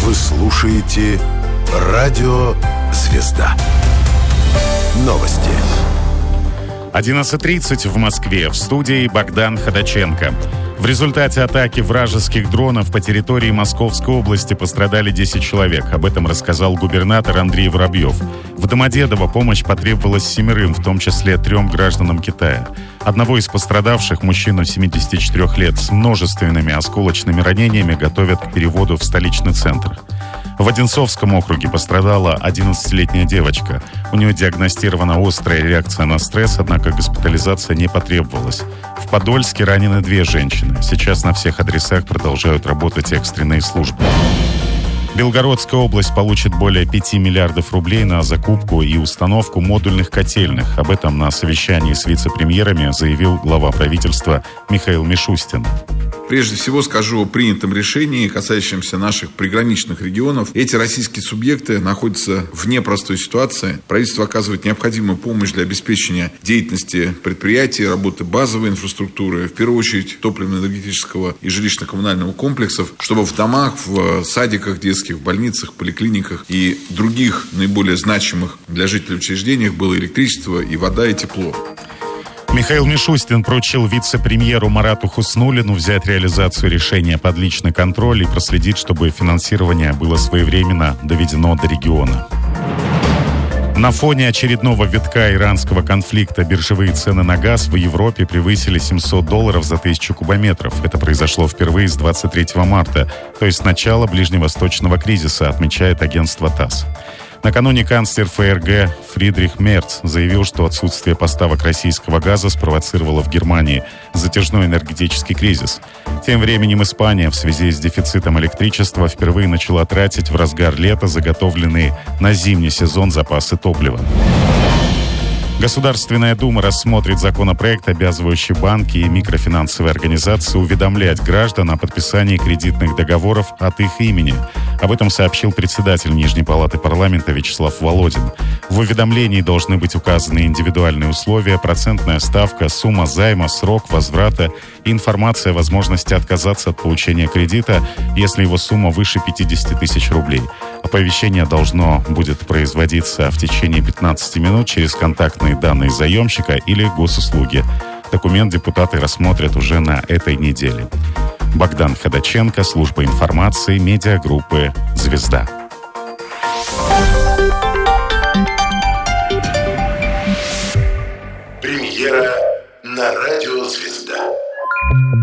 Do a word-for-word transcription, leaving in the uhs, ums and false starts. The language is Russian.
Вы слушаете Радио «Звезда». Новости. одиннадцать тридцать в Москве. В студии Богдан Ходаченко. В результате атаки вражеских дронов по территории Московской области пострадали десять человек. Об этом рассказал губернатор Андрей Воробьев. В Домодедово помощь потребовалась семерым, в том числе трем гражданам Китая. Одного из пострадавших, мужчину семидесяти четырёх лет, с множественными осколочными ранениями готовят к переводу в столичный центр. В Одинцовском округе пострадала одиннадцатилетняя девочка. У нее диагностирована острая реакция на стресс, однако госпитализация не потребовалась. В Подольске ранены две женщины. Сейчас на всех адресах продолжают работать экстренные службы. Белгородская область получит более пяти миллиардов рублей на закупку и установку модульных котельных. Об этом на совещании с вице-премьерами заявил глава правительства Михаил Мишустин. Прежде всего скажу о принятом решении, касающемся наших приграничных регионов. Эти российские субъекты находятся в непростой ситуации. Правительство оказывает необходимую помощь для обеспечения деятельности предприятий, работы базовой инфраструктуры, в первую очередь топливно-энергетического и жилищно-коммунального комплексов, чтобы в домах, в садиках детских, в больницах, поликлиниках и других наиболее значимых для жителей учреждениях было электричество, и вода, и тепло. Михаил Мишустин поручил вице-премьеру Марату Хуснуллину взять реализацию решения под личный контроль и проследить, чтобы финансирование было своевременно доведено до региона. На фоне очередного витка иранского конфликта биржевые цены на газ в Европе превысили семьсот долларов за тысячу кубометров. Это произошло впервые с двадцать третьего марта, то есть с начала ближневосточного кризиса, отмечает агентство ТАСС. Накануне канцлер ФРГ Фридрих Мерц заявил, что отсутствие поставок российского газа спровоцировало в Германии затяжной энергетический кризис. Тем временем Испания в связи с дефицитом электричества впервые начала тратить в разгар лета заготовленные на зимний сезон запасы топлива. Государственная Дума рассмотрит законопроект, обязывающий банки и микрофинансовые организации уведомлять граждан о подписании кредитных договоров от их имени. Об этом сообщил председатель Нижней палаты парламента Вячеслав Володин. В уведомлении должны быть указаны индивидуальные условия, процентная ставка, сумма займа, срок возврата и информация о возможности отказаться от получения кредита, если его сумма выше пятьдесят тысяч рублей. Оповещение должно будет производиться в течение пятнадцати минут через контактные данные заемщика или госуслуги. Документ депутаты рассмотрят уже на этой неделе. Богдан Ходаченко, служба информации, медиагруппы «Звезда». Премьера на Радио «Звезда».